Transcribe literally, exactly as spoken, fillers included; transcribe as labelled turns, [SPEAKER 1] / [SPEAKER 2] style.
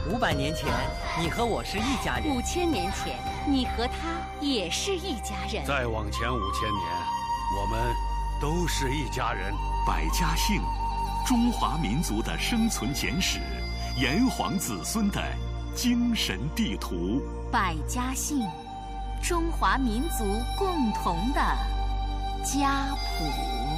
[SPEAKER 1] 五百年前，你和我是一家人；
[SPEAKER 2] 五千年前，你和他也是一家人；
[SPEAKER 3] 再往前五千年，我们都是一家人。
[SPEAKER 4] 百家姓，中华民族的生存简史，炎黄子孙的精神地图。
[SPEAKER 2] 百家姓，中华民族共同的家谱。